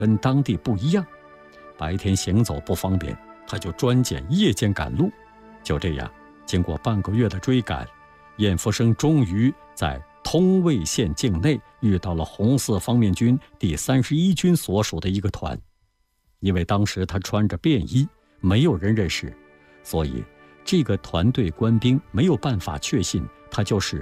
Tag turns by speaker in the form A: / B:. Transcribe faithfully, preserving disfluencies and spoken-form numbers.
A: 跟当地不一样，白天行走不方便，他就专拣夜间赶路。就这样，经过半个月的追赶，晏福生终于在通渭县境内遇到了红四方面军第三十一军所属的一个团。因为当时他穿着便衣，没有人认识，所以这个团队官兵没有办法确信他就是